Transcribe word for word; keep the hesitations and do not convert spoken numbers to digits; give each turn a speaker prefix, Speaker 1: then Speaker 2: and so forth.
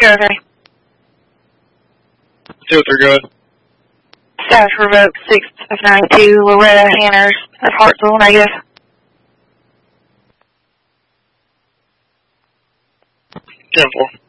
Speaker 1: okay.
Speaker 2: two oh three, go ahead.
Speaker 1: Status revoked six of ninety-two, Loretta Hanners of Hartsville, negative.
Speaker 2: ten four.